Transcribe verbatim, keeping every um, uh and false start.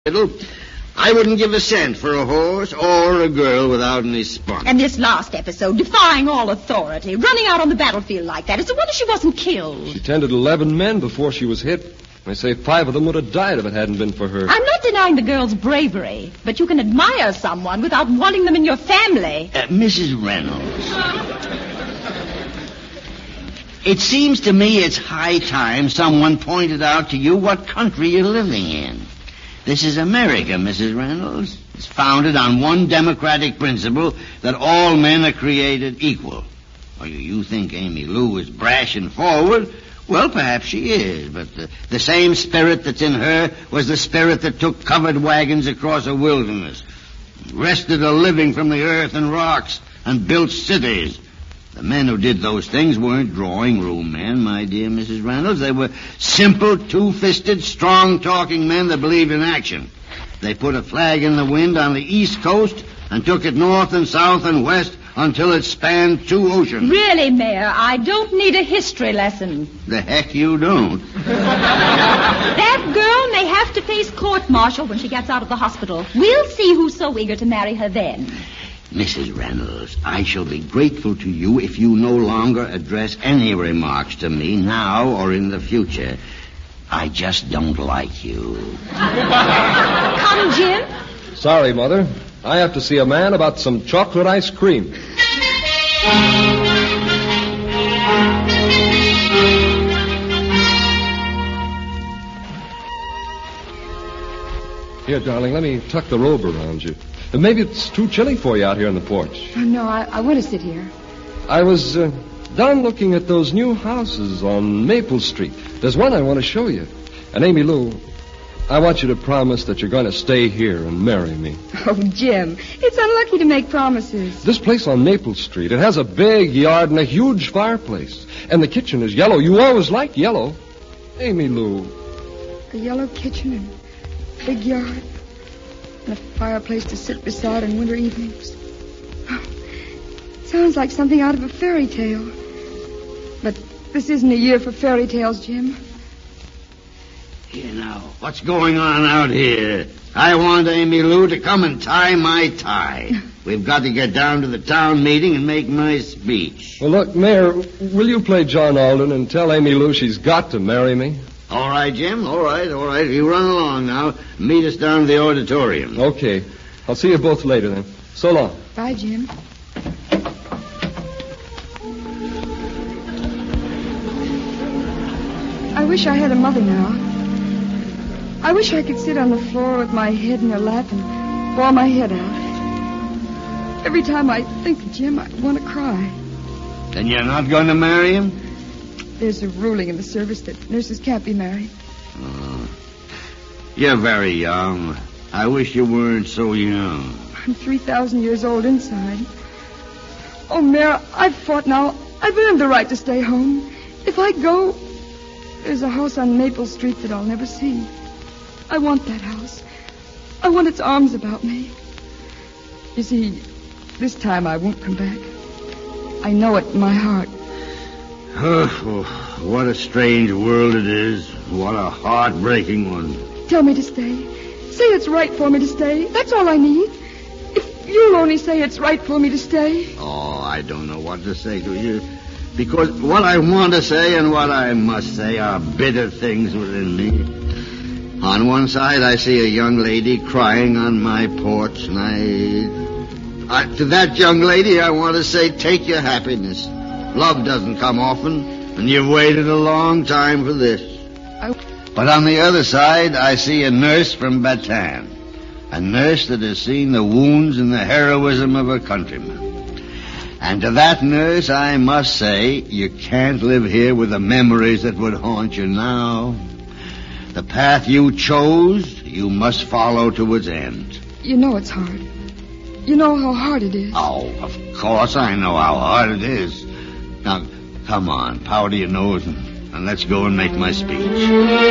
I wouldn't give a cent for a horse or a girl without any spunk. And this last episode, defying all authority, running out on the battlefield like that, it's a wonder she wasn't killed. She tended eleven men before she was hit. They say five of them would have died if it hadn't been for her. I'm not denying the girl's bravery, but you can admire someone without wanting them in your family. Uh, Missus Reynolds, it seems to me it's high time someone pointed out to you what country you're living in. This is America, Missus Reynolds. It's founded on one democratic principle that all men are created equal. Well, you, you think Amy Lou is brash and forward? Well, perhaps she is, but the, the same spirit that's in her was the spirit that took covered wagons across a wilderness, wrested a living from the earth and rocks, and built cities. The men who did those things weren't drawing room men, my dear Missus Reynolds. They were simple, two-fisted, strong-talking men that believed in action. They put a flag in the wind on the East Coast and took it north and south and west until it spanned two oceans. Really, Mayor, I don't need a history lesson. The heck you don't. That girl may have to face court-martial when she gets out of the hospital. We'll see who's so eager to marry her then. Missus Reynolds, I shall be grateful to you if you no longer address any remarks to me now or in the future. I just don't like you. Come, Jim. Sorry, Mother. I have to see a man about some chocolate ice cream. Here, darling, let me tuck the robe around you. Maybe it's too chilly for you out here on the porch. Oh, no, I, I want to sit here. I was uh, down looking at those new houses on Maple Street. There's one I want to show you. And Amy Lou, I want you to promise that you're going to stay here and marry me. Oh, Jim, it's unlucky to make promises. This place on Maple Street, it has a big yard and a huge fireplace. And the kitchen is yellow. You always liked yellow. Amy Lou. A yellow kitchen and a big yard. And a fireplace to sit beside on winter evenings. Oh, sounds like something out of a fairy tale. But this isn't a year for fairy tales, Jim. Here now, what's going on out here? I want Amy Lou to come and tie my tie. We've got to get down to the town meeting and make my speech. Well, look, Mayor, will you play John Alden and tell Amy Lou she's got to marry me? All right, Jim. All right, all right. You run along now. Meet us down to the auditorium. Okay. I'll see you both later then. So long. Bye, Jim. I wish I had a mother now. I wish I could sit on the floor with my head in her lap and bawl my head out. Every time I think of Jim, I want to cry. Then you're not going to marry him? There's a ruling in the service that nurses can't be married. Oh, you're very young. I wish you weren't so young. I'm three thousand years old inside. Oh, Mayor, I've fought now. I've earned the right to stay home. If I go, there's a house on Maple Street that I'll never see. I want that house. I want its arms about me. You see, this time I won't come back. I know it in my heart. Oh, what a strange world it is. What a heartbreaking one. Tell me to stay. Say it's right for me to stay. That's all I need. If you'll only say it's right for me to stay. Oh, I don't know what to say to you. Because what I want to say and what I must say are bitter things within me. On one side, I see a young lady crying on my porch, and I... I to that young lady, I want to say, take your happiness. Love doesn't come often, and you've waited a long time for this. I... But on the other side, I see a nurse from Bataan. A nurse that has seen the wounds and the heroism of her countrymen. And to that nurse, I must say, you can't live here with the memories that would haunt you now. The path you chose, you must follow to its end. You know it's hard. You know how hard it is. Oh, of course I know how hard it is. Now, come on, powder your nose and, and let's go and make my speech.